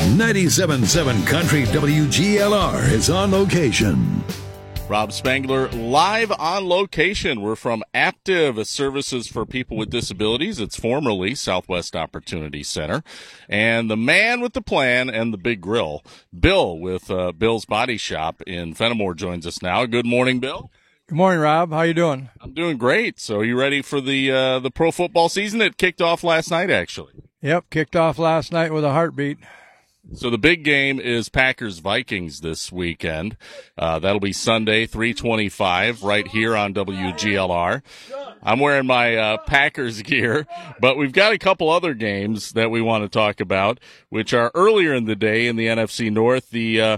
97.7 Country WGLR is on location. Rob Spangler live on location. We're from Aptiv Services for People with Disabilities. It's formerly Southwest Opportunity Center. And the man with the plan and the big grill, Bill with Bill's Body Shop in Fenimore, joins us now. Good morning, Bill. Good morning, Rob. How you doing? I'm doing great. So you ready for the pro football season? It kicked off last night, actually. Yep, kicked off last night with a heartbeat. So the big game is Packers-Vikings this weekend. That'll be Sunday, 3:25, right here on WGLR. I'm wearing my Packers gear, but we've got a couple other games that we want to talk about, which are earlier in the day in the NFC North. The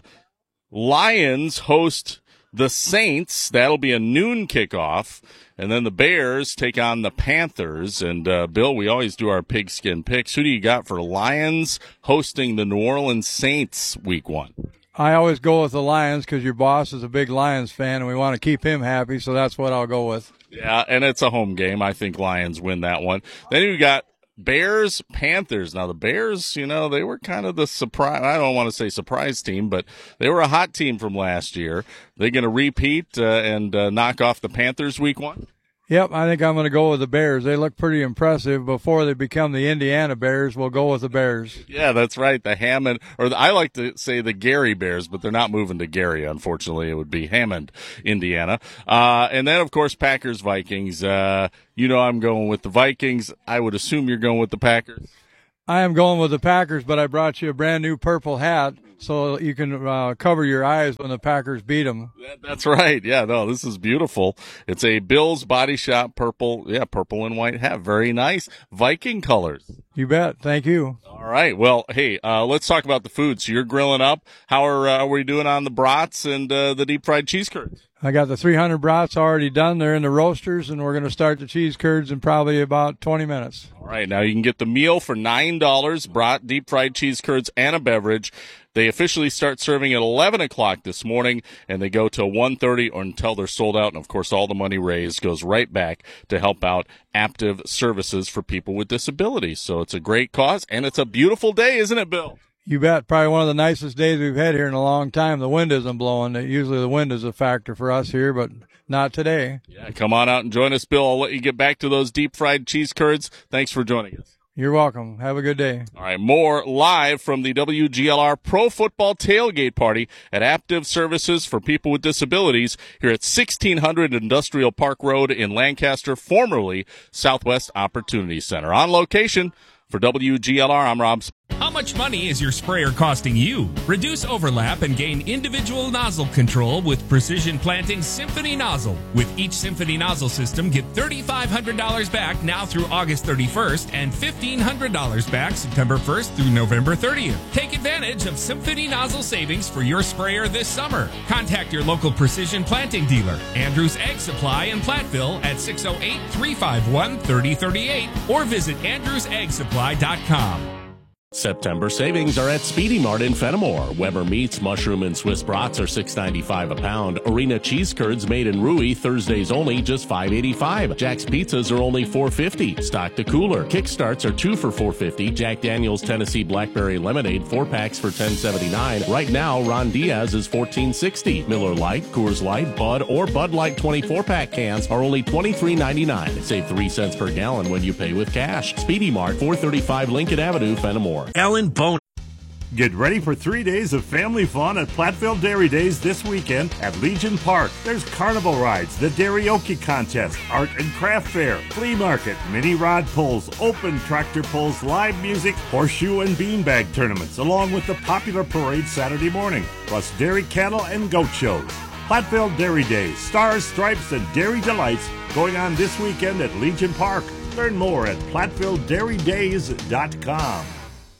Lions host the Saints. That'll be a noon kickoff. And then the Bears take on the Panthers. And, Bill, we always do our pigskin picks. Who do you got for Lions hosting the New Orleans Saints week one? I always go with the Lions because your boss is a big Lions fan, and we want to keep him happy, so that's what I'll go with. Yeah, and it's a home game. I think Lions win that one. Then you got Bears, Panthers. Now, the Bears, they were kind of the surprise. I don't want to say surprise team, but they were a hot team from last year. They're going to repeat and knock off the Panthers week one? Yep, I think I'm going to go with the Bears. They look pretty impressive. Before they become the Indiana Bears, we'll go with the Bears. Yeah, that's right. The Hammond, I like to say the Gary Bears, but they're not moving to Gary, unfortunately. It would be Hammond, Indiana. And then, of course, Packers, Vikings. I'm going with the Vikings. I would assume you're going with the Packers. I am going with the Packers, but I brought you a brand new purple hat so you can cover your eyes when the Packers beat them. That's right. Yeah, no, this is beautiful. It's a Bill's Body Shop purple and white hat. Very nice. Viking colors. You bet. Thank you. All right. Well, hey, let's talk about the food. So you're grilling up. How are we doing on the brats and the deep fried cheese curds? I got the 300 brats already done. They're in the roasters, and we're going to start the cheese curds in probably about 20 minutes. All right. Now you can get the meal for $9, brat, deep fried cheese curds, and a beverage. They officially start serving at 11 o'clock this morning, and they go till 1:30 or until they're sold out. And, of course, all the money raised goes right back to help out Aptiv Services for People with Disabilities. So it's a great cause, and it's a beautiful day, isn't it, Bill? You bet. Probably one of the nicest days we've had here in a long time. The wind isn't blowing. Usually the wind is a factor for us here, but not today. Yeah, come on out and join us, Bill. I'll let you get back to those deep fried cheese curds. Thanks for joining us. You're welcome. Have a good day. All right, more live from the WGLR Pro Football Tailgate Party at Aptiv Services for People with Disabilities here at 1600 Industrial Park Road in Lancaster, formerly Southwest Opportunity Center. On location for WGLR, I'm Rob. How much money is your sprayer costing you? Reduce overlap and gain individual nozzle control with Precision Planting Symphony Nozzle. With each Symphony Nozzle system, get $3,500 back now through August 31st and $1,500 back September 1st through November 30th. Take advantage of Symphony Nozzle savings for your sprayer this summer. Contact your local Precision Planting dealer, Andrews Ag Supply in Platteville at 608-351-3038 or visit andrewsagsupply.com. September savings are at Speedy Mart in Fenimore. Weber meats, mushroom, and Swiss brats are $6.95 a pound. Arena cheese curds made in Rui, Thursdays only, just $5.85. Jack's pizzas are only $4.50. Stock the cooler. Kickstarts are 2 for $4.50. Jack Daniel's Tennessee Blackberry Lemonade, 4 packs for $10.79. Right now, Ron Diaz is $14.60. Miller Lite, Coors Light, Bud, or Bud Light 24-pack cans are only $23.99. Save 3 cents per gallon when you pay with cash. Speedy Mart, 435 Lincoln Avenue, Fenimore. Alan Bone. Get ready for 3 days of family fun at Platteville Dairy Days this weekend at Legion Park. There's carnival rides, the Dairy-oki contest, art and craft fair, flea market, mini rod pulls, open tractor pulls, live music, horseshoe and beanbag tournaments, along with the popular parade Saturday morning, plus dairy cattle and goat shows. Platteville Dairy Days, Stars, Stripes, and Dairy Delights going on this weekend at Legion Park. Learn more at PlattevilledairyDays.com.